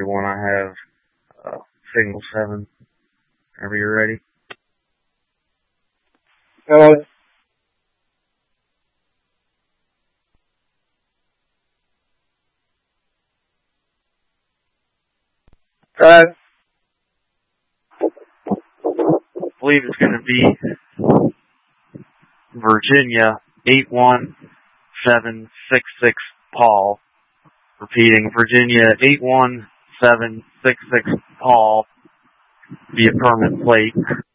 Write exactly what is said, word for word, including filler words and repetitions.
forty-one, I have uh, signal seven. Whenever you're ready. Got it. Got it. I believe it's going to be Virginia eight one seven six six Paul. Repeating, Virginia eight one seven six six Paul via permit plate.